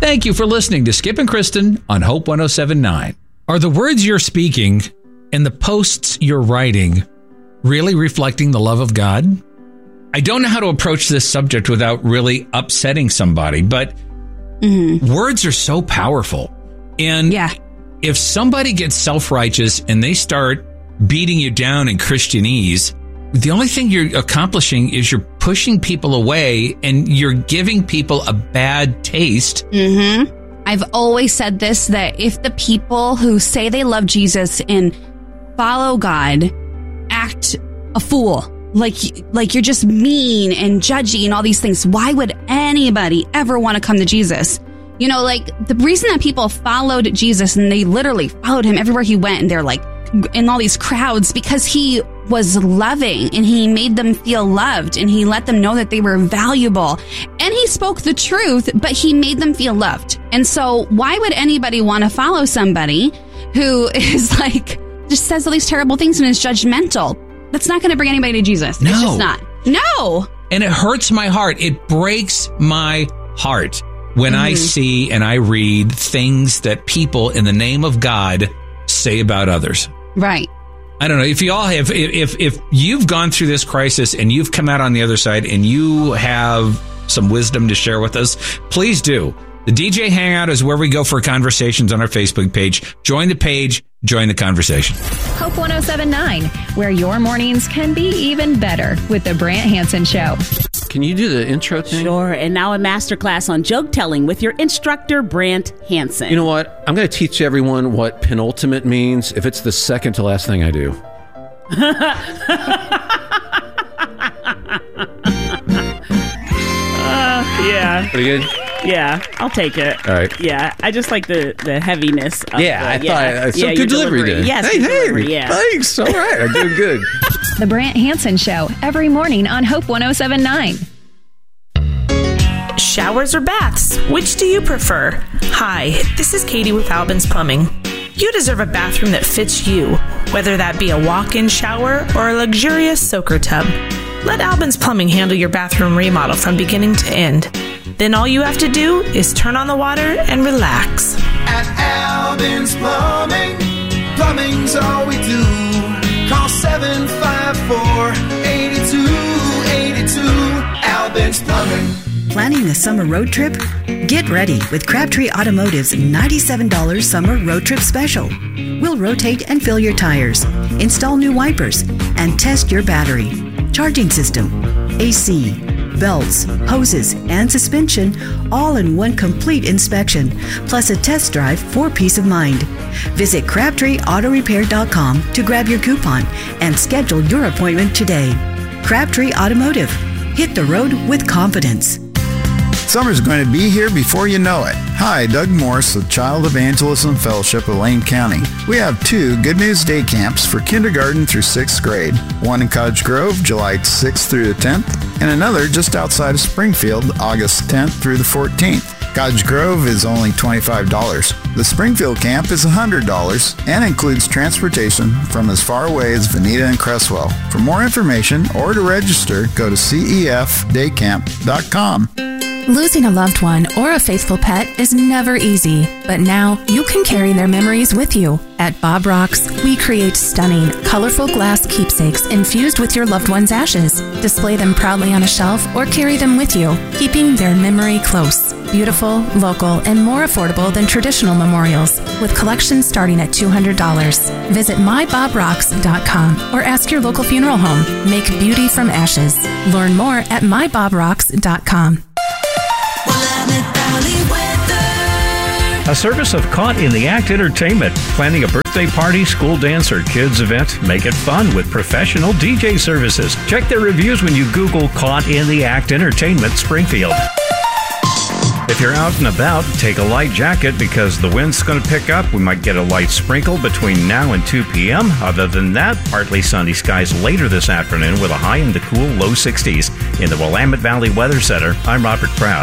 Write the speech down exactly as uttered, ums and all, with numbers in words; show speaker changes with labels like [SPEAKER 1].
[SPEAKER 1] Thank you for listening to Skip and Kristen on Hope one oh seven point nine. Are the words you're speaking and the posts you're writing really reflecting the love of God? I don't know how to approach this subject without really upsetting somebody, but mm-hmm. words are so powerful. And
[SPEAKER 2] yeah.
[SPEAKER 1] if somebody gets self-righteous and they start beating you down in Christianese, the only thing you're accomplishing is you're pushing people away and you're giving people a bad taste.
[SPEAKER 2] Mm-hmm. I've always said this, that if the people who say they love Jesus and follow God act a fool, like like you're just mean and judgy and all these things, why would anybody ever want to come to Jesus? You know, like the reason that people followed Jesus and they literally followed him everywhere he went and they're like in all these crowds, because he was loving and he made them feel loved and he let them know that they were valuable and he spoke the truth, but he made them feel loved. And so why would anybody want to follow somebody who is like, just says all these terrible things and is judgmental? That's not going to bring anybody to Jesus.
[SPEAKER 1] No.
[SPEAKER 2] It's just not. No.
[SPEAKER 1] And it hurts my heart. It breaks my heart when mm-hmm. I see and I read things that people in the name of God say about others.
[SPEAKER 2] Right.
[SPEAKER 1] I don't know if you all have, if if you've gone through this crisis and you've come out on the other side and you have some wisdom to share with us, please do. The D J Hangout is where we go for conversations on our Facebook page. Join the page, join the conversation.
[SPEAKER 3] Hope one oh seven point nine, where your mornings can be even better with the Brant Hansen Show.
[SPEAKER 4] Can you do the intro thing?
[SPEAKER 5] Sure. And now a masterclass on joke telling with your instructor, Brant Hansen.
[SPEAKER 4] You know what? I'm going to teach everyone what penultimate means if it's the second to last thing I do.
[SPEAKER 5] uh, yeah.
[SPEAKER 4] Pretty good?
[SPEAKER 5] Yeah, I'll take it.
[SPEAKER 4] All right.
[SPEAKER 5] Yeah, I just like the, the heaviness of
[SPEAKER 4] Yeah,
[SPEAKER 5] the,
[SPEAKER 4] I
[SPEAKER 5] yeah.
[SPEAKER 4] thought, uh, so
[SPEAKER 5] yeah,
[SPEAKER 4] good delivery,
[SPEAKER 5] delivery.
[SPEAKER 4] then.
[SPEAKER 5] Yes,
[SPEAKER 4] hey,
[SPEAKER 5] good
[SPEAKER 4] hey,
[SPEAKER 5] delivery, yeah.
[SPEAKER 4] Thanks, all right, I'm doing good.
[SPEAKER 3] The Brant Hansen Show, every morning on Hope one oh seven point nine.
[SPEAKER 6] Showers or baths? Which do you prefer? Hi, this is Katie with Albin's Plumbing. You deserve a bathroom that fits you, whether that be a walk-in shower or a luxurious soaker tub. Let Albin's Plumbing handle your bathroom remodel from beginning to end. Then all you have to do is turn on the water and relax.
[SPEAKER 7] At Albin's Plumbing, plumbing's all we do. Call seven five four, eight two eight two. Albin's Plumbing.
[SPEAKER 8] Planning a summer road trip? Get ready with Crabtree Automotive's ninety-seven dollars summer road trip special. We'll rotate and fill your tires, install new wipers, and test your battery, charging system, A C, belts, hoses, and suspension, all in one complete inspection, plus a test drive for peace of mind. Visit Crabtree Auto Repair dot com to grab your coupon and schedule your appointment today. Crabtree Automotive. Hit the road with confidence.
[SPEAKER 9] Summer's going to be here before you know it. Hi, Doug Morris with Child Evangelism Fellowship of Lane County. We have two Good News Day camps for kindergarten through sixth grade. One in Cottage Grove, July sixth through the tenth, and another just outside of Springfield, August tenth through the fourteenth. Cottage Grove is only twenty-five dollars. The Springfield camp is one hundred dollars and includes transportation from as far away as Veneta and Cresswell. For more information or to register, go to C E F day camp dot com.
[SPEAKER 10] Losing a loved one or a faithful pet is never easy, but now you can carry their memories with you. At Bob Rocks, we create stunning, colorful glass keepsakes infused with your loved one's ashes. Display them proudly on a shelf or carry them with you, keeping their memory close. Beautiful, local, and more affordable than traditional memorials, with collections starting at two hundred dollars. Visit my bob rocks dot com or ask your local funeral home. Make beauty from ashes. Learn more at my bob rocks dot com.
[SPEAKER 11] A service of Caught in the Act Entertainment. Planning a birthday party, school dance, or kids event? Make it fun with professional D J services. Check their reviews when you Google Caught in the Act Entertainment Springfield. If you're out and about, take a light jacket because the wind's going to pick up. We might get a light sprinkle between now and two p.m. Other than that, partly sunny skies later this afternoon with a high in the cool low sixties. In the Willamette Valley Weather Center, I'm Robert Proud.